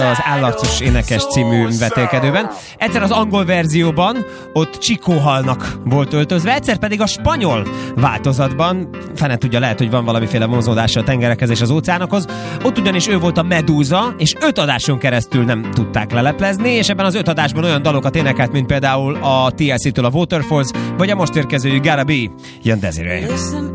az Állarcos énekes című vetélkedőben. Egyszer az angol verzióban ott Chico halnak volt öltözve, egyszer pedig a spanyol változatban, fene tudja, lehet, hogy van valamiféle vonzódása a tengerekhez és az óceánokhoz, ott ugyanis ő volt a Medúza, és 5 adáson keresztül nem tudták leleplezni, és ebben az 5 adásban olyan dalokat énekelt, mint például a TLC-től a Waterfalls, vagy a most érkező Gotta Be, jön Desiree.